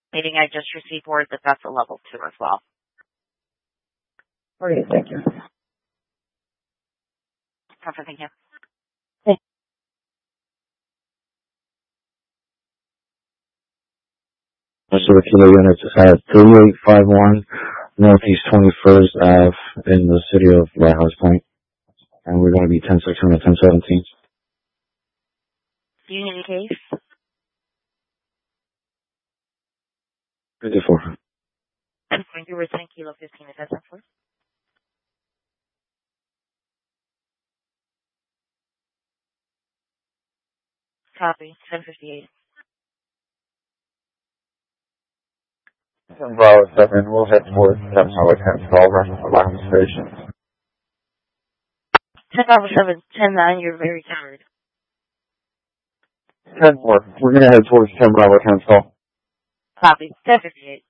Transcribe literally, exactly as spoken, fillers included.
Meaning I just received word that that's a level two as well. Okay, thank you. Perfect, thank you. So the kilo units at thirty-eight fifty-one Northeast twenty-first Avenue in the city of Lighthouse Point. And we're going to be ten sixteen and ten seventeen. Do you need a case? fifty-four. I'm going to return kilo fifteen, is that for? Copy, ten fifty-eight. ten Bravo seven, we'll head towards ten Highway ten Solver, Alarm Station. ten Bravo seven, ten nine, you're very tired. ten four, we're going to head towards ten Bravo ten Sol. Copy, ten fifty-eight.